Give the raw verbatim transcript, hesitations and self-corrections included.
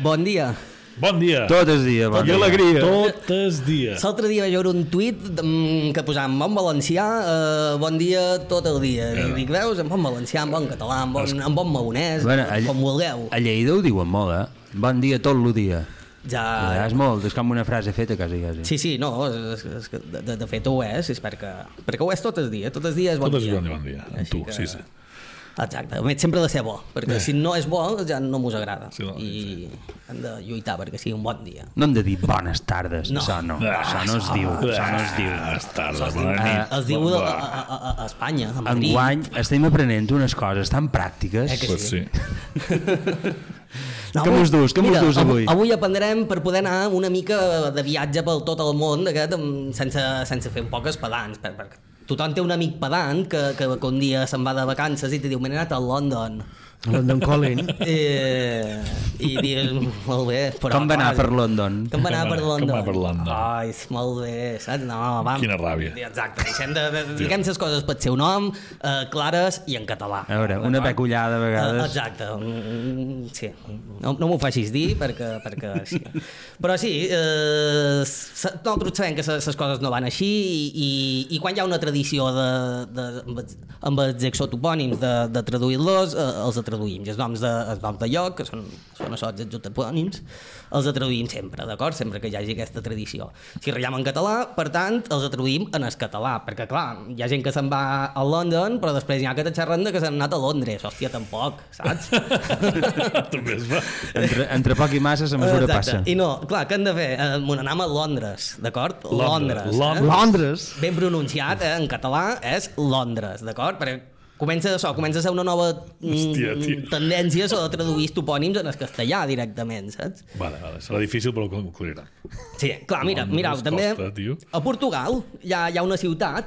Bon dia. Bon dia. Tot el dia, bon dia. Alegria. Tot el dia. L'altre dia vaig veure un tuit que posava en bon valencià, eh, bon dia tot el dia. I dic, veus, en bon valencià, en bon català, en bon, en bon maonès, Bueno, a, com vulgueu. a Lleida ho diuen molt, eh? Bon dia tot el dia. Ja... Ja és molt, és com una frase feta quasi, quasi. Sí, sí, no, és, és, és, de, de fet ho és, és perquè, perquè ho és tot el dia, tot el dia és bon Tot és dia. bon dia, bon dia. Amb tu, que... sí, sí. Exacte, a més sempre ha de ser bo, perquè Eh. si no és bo ja no mos agrada. Sí, no, I hem de lluitar perquè sigui un bon dia. No hem de dir bones tardes, No. això no, Ah, això no es diu, això no es diu. Ah, és tarda, Això es diu, bona nit. es diu a, a, a, a Espanya, a Madrid. Enguany estem aprenent unes coses tan pràctiques. Eh que Pues sí. No, Què mos dus? Què mos dus avui? Avui aprendrem per poder anar una mica de viatge pel tot el món aquest, amb- sense, sense fer un poc pedants, per, perquè tothom té un amic pedant que, que, que un dia se'n va de vacances i te diu, m'he anat a London. London Calling. Eh, I dius, molt bé, però... Com va anar clar, per London? Com va anar per Com va London? anar per London? Ai, molt bé, saps? No, vam... Quina ràbia. Exacte, deixem de... de diguem les coses pel seu nom, eh, clares i en català. A veure, una D'acord? pecullada a vegades. Eh, exacte, mm, sí. No, no m'ho facis dir perquè, perquè sí. Però sí, eh, s- nosaltres sabem que les coses no van així i, i, i quan hi ha una tradició de, de, amb els- amb els exotopònims de, de traduir-los, eh, els traduïm. I els noms de, els noms de lloc, que són, són això, els exotopònims, els traduïm sempre, d'acord? Sempre que hi hagi aquesta tradició. Si ratllem en català, per tant, els traduïm en el català, perquè clar, hi ha gent que se'n va a London, però després hi ha que te xerren de que s'han anat a Londres. Hòstia, tampoc, saps? També es va. Entre, entre poc i massa la mesura Exacte. passa. I no, clar, què hem de fer? Eh, M'ho anem a Londres, d'acord? Londres. Londres. Londres. Eh? Londres. Ben pronunciat, eh? En català és Londres, d'acord? Perquè comença això, comença a ser una nova mm, Hòstia, tio. tendència a traduir els topònims en el castellà directament, saps? Vale, vale. Serà difícil, però ho concluirem. Sí, clar, mira, Londres mireu, també costa, tio. a Portugal hi ha, hi ha una ciutat